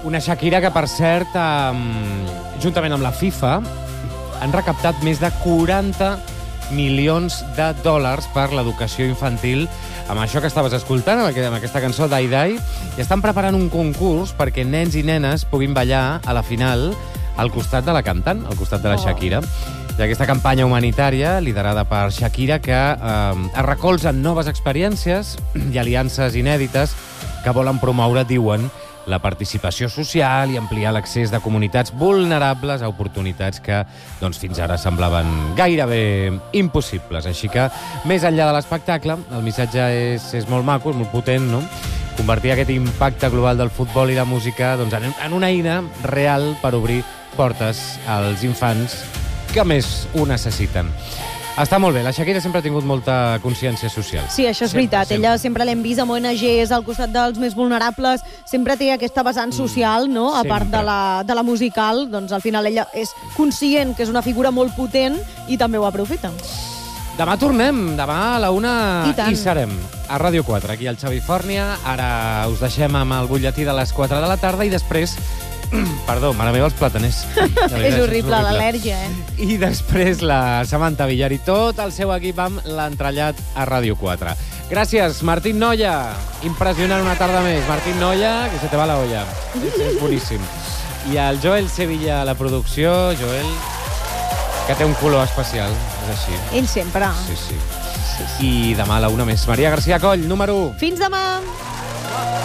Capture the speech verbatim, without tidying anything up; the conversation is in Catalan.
Una Shakira que, per cert, eh, juntament amb la FIFA, han recaptat més de quaranta milions de dòlars per l'educació infantil amb això que estaves escoltant, amb aquesta cançó Dai Dai, i estan preparant un concurs perquè nens i nenes puguin ballar a la final al costat de la cantant, al costat de la Shakira. I aquesta campanya humanitària, liderada per Shakira, que eh, es recolzen noves experiències i aliances inèdites que volen promoure, diuen, la participació social i ampliar l'accés de comunitats vulnerables a oportunitats que doncs, fins ara semblaven gairebé impossibles. Així que, més enllà de l'espectacle, el missatge és, és molt maco, és molt potent, no? Convertir aquest impacte global del futbol i la música doncs, en, en una eina real per obrir portes als infants que més ho necessiten. Està molt bé, la Shakira sempre ha tingut molta consciència social. Sí, això és sempre, veritat. Sempre. Ella sempre l'hem vist amb O N Ges, al costat dels més vulnerables, sempre té aquesta vessant social, no? A part de la, de la musical, doncs al final ella és conscient que és una figura molt potent i també ho aprofita. Demà tornem, demà a la una I, hi serem a Ràdio quatre, aquí al Xavi Fòrnia. Ara us deixem amb el butlletí de les quatre de la tarda i després... Perdó, mare meva, els plataners. Veritat, és horrible, l'al·lèrgia, eh? I després la Samantha Villar i tot el seu equip amb l'entrellat a Ràdio quatre. Gràcies, Martín Noya. Impressionant una tarda més. Martín Noya, que se te va la olla. És, és boníssim. I el Joel Sevilla a la producció. Joel, que té un color especial. És així. Ell sempre. Sí, sí. I demà a la una més. Maria García Coll, número u. Fins demà!